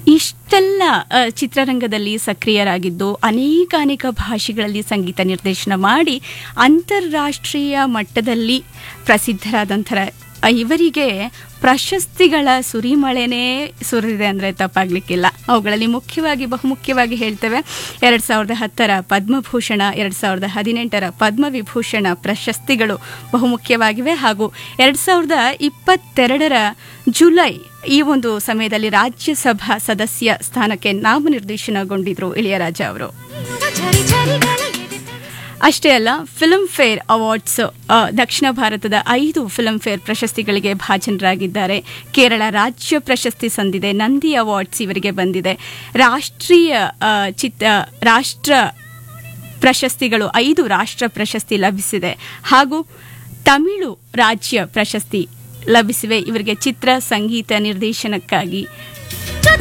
ಇಷ್ಟೆಲ್ಲ ಚಿತ್ರರಂಗದಲ್ಲಿ ಸಕ್ರಿಯರಾಗಿದ್ದು ಅನೇಕ ಭಾಷೆಗಳಲ್ಲಿ ಸಂಗೀತ ನಿರ್ದೇಶನ ಮಾಡಿ ಅಂತಾರಾಷ್ಟ್ರೀಯ ಮಟ್ಟದಲ್ಲಿ ಪ್ರಸಿದ್ಧರಾದಂಥ ಇವರಿಗೆ ಪ್ರಶಸ್ತಿಗಳ ಸುರಿಮಳೆನೇ ಸುರಿದಿದೆ ಅಂದರೆ ತಪ್ಪಾಗಲಿಕ್ಕಿಲ್ಲ. ಅವುಗಳಲ್ಲಿ ಬಹುಮುಖ್ಯವಾಗಿ ಹೇಳ್ತೇವೆ 2010 ಪದ್ಮಭೂಷಣ, 2018 ಪದ್ಮವಿಭೂಷಣ ಪ್ರಶಸ್ತಿಗಳು ಬಹುಮುಖ್ಯವಾಗಿವೆ. ಹಾಗೂ 2022 ಜುಲೈ ಈ ಒಂದು ಸಮಯದಲ್ಲಿ ರಾಜ್ಯಸಭಾ ಸದಸ್ಯ ಸ್ಥಾನಕ್ಕೆ ನಾಮನಿರ್ದೇಶನಗೊಂಡಿದ್ರು ಇಳಿಯರಾಜ ಅವರು. ಅಷ್ಟೇ ಅಲ್ಲ, ಫಿಲ್ಮ್ ಫೇರ್ ಅವಾರ್ಡ್ಸ್ ದಕ್ಷಿಣ ಭಾರತದ 5 ಫಿಲ್ಮ್ ಫೇರ್ ಪ್ರಶಸ್ತಿಗಳಿಗೆ ಭಾಜನರಾಗಿದ್ದಾರೆ. ಕೇರಳ ರಾಜ್ಯ ಪ್ರಶಸ್ತಿ ಸಂದಿದೆ. ನಂದಿ ಅವಾರ್ಡ್ಸ್ ಇವರಿಗೆ ಬಂದಿದೆ. ರಾಷ್ಟ್ರ ಪ್ರಶಸ್ತಿಗಳು 5 ರಾಷ್ಟ್ರ ಪ್ರಶಸ್ತಿ ಲಭಿಸಿದೆ. ಹಾಗೂ ತಮಿಳು ರಾಜ್ಯ ಪ್ರಶಸ್ತಿ ಲಭಿಸಿವೆ ಇವರಿಗೆ ಚಿತ್ರ ಸಂಗೀತ ನಿರ್ದೇಶನಕ್ಕಾಗಿ.